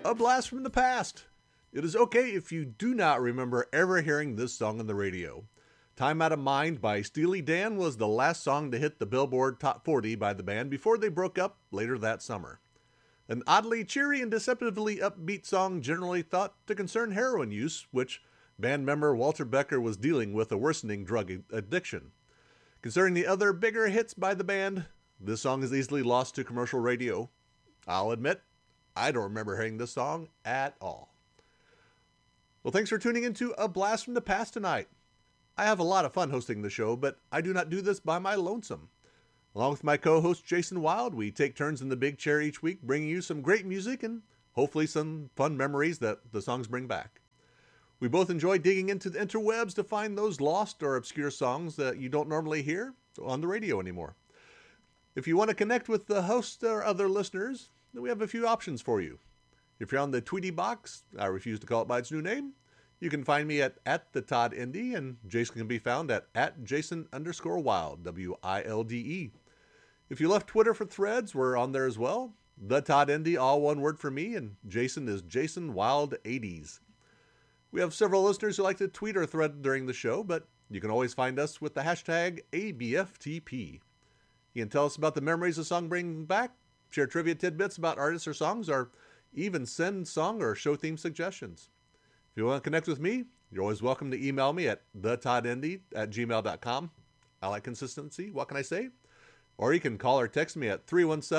A blast from the past. It is okay if you do not remember ever hearing this song on the radio. Time Out of Mind by Steely Dan was the last song to hit the Billboard Top 40 by the band before they broke up later that summer. An oddly cheery and deceptively upbeat song generally thought to concern heroin use, which band member Walter Becker was dealing with a worsening drug addiction. Concerning the other bigger hits by the band, this song is easily lost to commercial radio. I'll admit, I don't remember hearing this song at all. Well, thanks for tuning into A Blast from the Past tonight. I have a lot of fun hosting the show, but I do not do this by my lonesome. Along with my co-host Jason Wild, we take turns in the big chair each week, bringing you some great music and hopefully some fun memories that the songs bring back. We both enjoy digging into the interwebs to find those lost or obscure songs that you don't normally hear on the radio anymore. If you want to connect with the host or other listeners, then we have a few options for you. If you're on the Tweety box, I refuse to call it by its new name, you can find me at the Todd Indy, and Jason can be found at Jason_Wild, WILDE. If you left Twitter for Threads, we're on there as well. The Todd Indy, all one word for me, and Jason is Jason Wild 80s. We have several listeners who like to tweet or thread during the show, but you can always find us with the hashtag ABFTP. You can tell us about the memories the song brings back, share trivia tidbits about artists or songs, or even send song or show theme suggestions. If you want to connect with me, you're always welcome to email me at thetoddendy@gmail.com. I like consistency, what can I say? Or you can call or text me at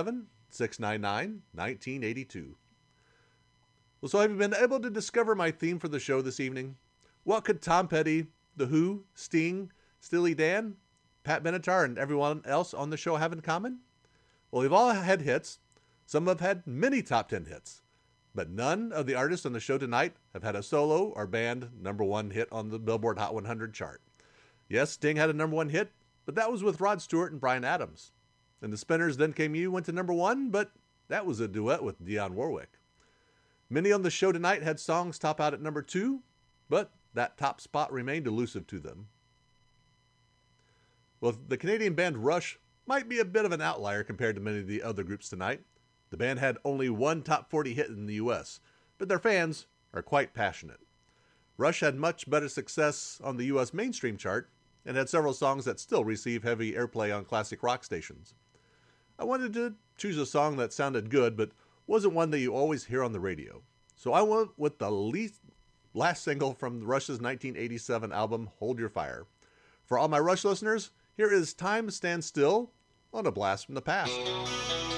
317-699-1982. Well, so have you been able to discover my theme for the show this evening? What could Tom Petty, The Who, Sting, Steely Dan, Pat Benatar, and everyone else on the show have in common? Well, we've all had hits. Some have had many top 10 hits. But none of the artists on the show tonight have had a solo or band #1 hit on the Billboard Hot 100 chart. Yes, Sting had a #1 hit, but that was with Rod Stewart and Bryan Adams. And the Spinners' Then Came You went to #1, but that was a duet with Dionne Warwick. Many on the show tonight had songs top out at #2, but that top spot remained elusive to them. Well, the Canadian band Rush might be a bit of an outlier compared to many of the other groups tonight. The band had only one top 40 hit in the US, but their fans are quite passionate. Rush had much better success on the US mainstream chart and had several songs that still receive heavy airplay on classic rock stations. I wanted to choose a song that sounded good, but wasn't one that you always hear on the radio. So I went with the last single from Rush's 1987 album, Hold Your Fire. For all my Rush listeners, here is Time Stands Still on A Blast from the Past.